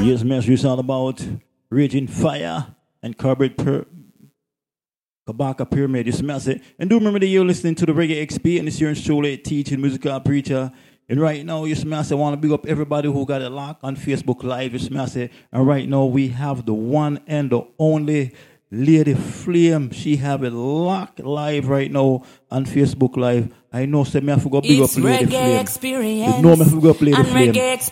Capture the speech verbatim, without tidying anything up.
Yes, mess is all about Raging Fire and Carbon per Kabaka Pyramid. Yes, mess it. And do remember that you're listening to the Reggae X P and it's your Shole teaching musical preacher. And right now, yes, mess I want to big up everybody who got a lock on Facebook Live. Yes, mess it. And right now we have the one and the only Lady Flame. She have it locked live right now on Facebook Live. I know, say me I forgot big up Lady Flame. You know me I forgot Lady Flame.